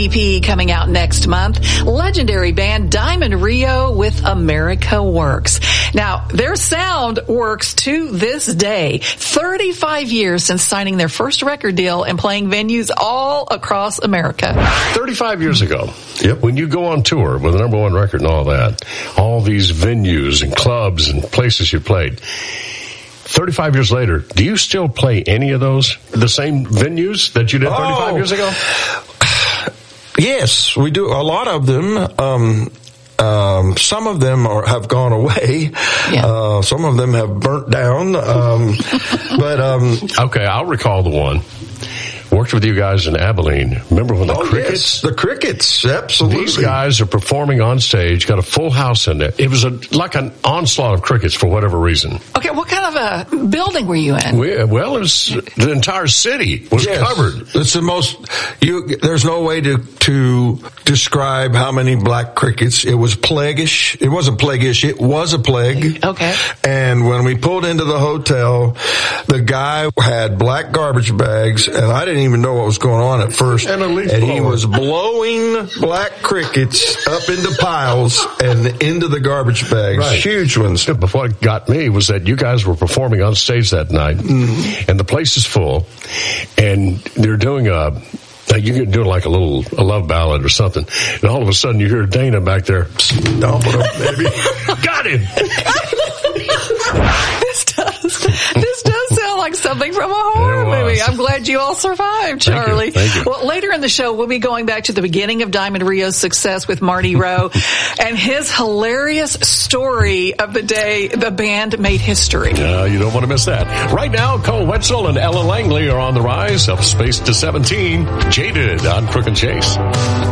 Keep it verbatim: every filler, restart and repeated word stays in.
E P coming out next month. Legendary band Diamond Rio with America Works. Now, their sound works to this day. thirty-five years since signing their first record deal and playing venues all across America. thirty-five years ago, yep. When you go on tour with a number one record and all that, all these venues and clubs and places you played, thirty-five years later, do you still play any of those, the same venues that you did thirty-five oh, years ago? Yes, we do. A lot of them. Um, um, some of them are, have gone away. Yeah. Uh, some of them have burnt down. Um, but um, okay, I'll recall the one. Worked with you guys in Abilene. Remember when the oh, Crickets? Yes, the Crickets, absolutely. These guys are performing on stage, got a full house in there. It was a, like an onslaught of Crickets for whatever reason. Okay, what kind of a building were you in? We, well, it was, the entire city was yes, covered. It's the most, you, there's no way to, to describe how many black crickets. It was plaguish. It wasn't plaguish, it was a plague. Okay. And when we pulled into the hotel, the guy had black garbage bags, and I didn't even know what was going on at first. And, and he was blowing black crickets up into piles and into the garbage bags. Right. Huge ones. But what got me was that you guys were performing on stage that night, mm-hmm. and the place is full, and they're doing a, you're doing like a little a love ballad or something, and all of a sudden you hear Dana back there, stomp it up, baby. Got him. This does, this does sound like something from a horror movie. I'm glad you all survived, Charlie. Thank you. Thank you. Well, later in the show, we'll be going back to the beginning of Diamond Rio's success with Marty Rowe and his hilarious story of the day the band made history. Uh, you don't want to miss that. Right now, Cole Wetzel and Ella Langley are on the rise, up space to seventeen. Jaded on Crook and Chase.